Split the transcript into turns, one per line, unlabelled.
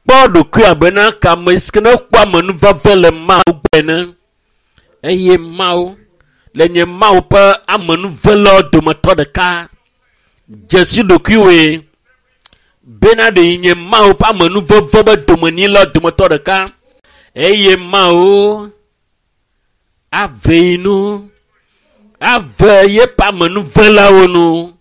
ɖokui abena kame si ke ne kpɔ amenuveve le Mawu gbɔ ene, eye Mawu le nye Mawu ƒe amenuvelawo dometɔ ɖeka. Dzesi ɖokui woe bena ɖe nye Mawu ƒe amenuveve be domenyilawo dometɔ ɖeka, eye Mawu ave nu ave yeƒe amenuvelawo nu.